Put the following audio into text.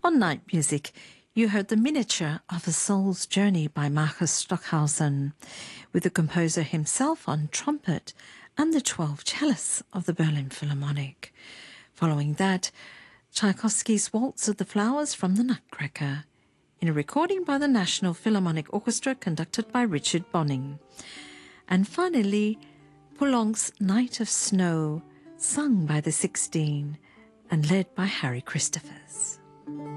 On Night Music, you heard the Miniature of a Soul's Journey by Marcus Stockhausen, with the composer himself on trumpet and the 12 cellists of the Berlin Philharmonic. Following that, Tchaikovsky's Waltz of the Flowers from the Nutcracker, in a recording by the National Philharmonic Orchestra conducted by Richard Bonning. And finally, Poulenc's Night of Snow, sung by the 16 and led by Harry Christophers.